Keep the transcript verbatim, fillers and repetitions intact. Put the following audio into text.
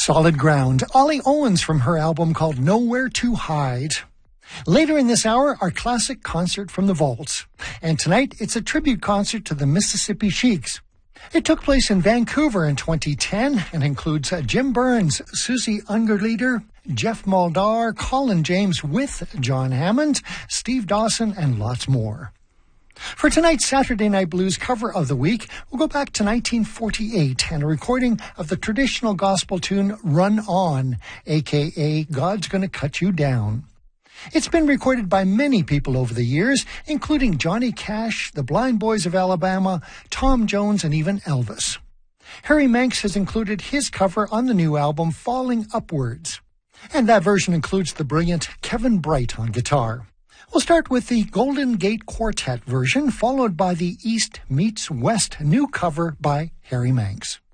Solid Ground, Ollie Owens from her album called Nowhere to Hide. Later in this hour, our classic concert from the Vaults. And tonight, it's a tribute concert to the Mississippi Sheiks. It took place in Vancouver in twenty ten and includes uh, Jim Burns, Susie Ungerleider, Jeff Muldaur, Colin James with John Hammond, Steve Dawson, and lots more. For tonight's Saturday Night Blues cover of the week, we'll go back to nineteen forty-eight and a recording of the traditional gospel tune Run On, aka God's Gonna Cut You Down. It's been recorded by many people over the years, including Johnny Cash, the Blind Boys of Alabama, Tom Jones, and even Elvis. Harry Manx has included his cover on the new album Falling Upwards. And that version includes the brilliant Kevin Bright on guitar. We'll start with the Golden Gate Quartet version, followed by the East Meets West new cover by Harry Manx.